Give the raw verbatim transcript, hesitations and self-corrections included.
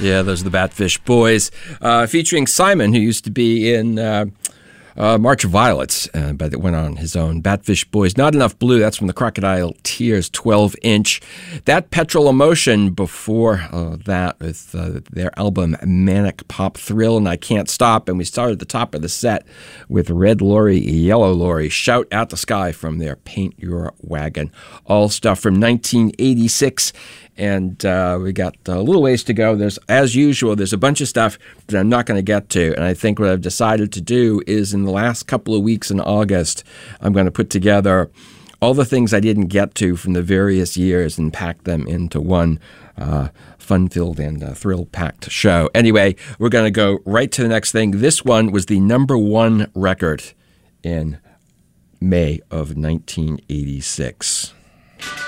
Yeah, those are the Batfish Boys, uh, featuring Simon, who used to be in uh, uh, March of Violets, uh, but it went on his own. Batfish Boys, Not Enough Blue, that's from the Crocodile Tears twelve inch. That Petrol Emotion before uh, that with uh, their album Manic Pop Thrill and I Can't Stop. And we started at the top of the set with Red Lorry, Yellow Lorry, Shout at the Sky from their Paint Your Wagon. All stuff from nineteen eighty-six. And uh, we got a little ways to go. There's, as usual, there's a bunch of stuff that I'm not going to get to. And I think what I've decided to do is in the last couple of weeks in August, I'm going to put together all the things I didn't get to from the various years and pack them into one uh, fun-filled and uh, thrill-packed show. Anyway, we're going to go right to the next thing. This one was the number one record in May of nineteen eighty-six.